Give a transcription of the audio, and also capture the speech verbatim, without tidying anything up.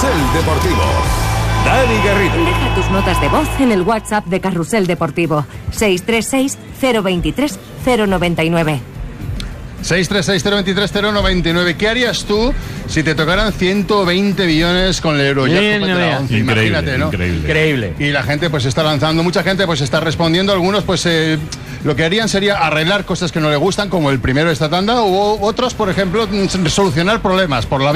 Carrusel Deportivo. Dani Garrido. Deja tus notas de voz en el WhatsApp de Carrusel Deportivo. seis tres seis, cero dos tres, cero nueve nueve. seis tres seis, cero dos tres, cero nueve nueve. ¿Qué harías tú si te tocaran ciento veinte millones con el Euro? Bien, Ya, bien, once, increíble, imagínate, ¿no? increíble. Increíble. Y la gente pues está lanzando, mucha gente pues está respondiendo, algunos pues eh, lo que harían sería arreglar cosas que no le gustan, como el primero de esta tanda, u otros, por ejemplo, solucionar problemas por la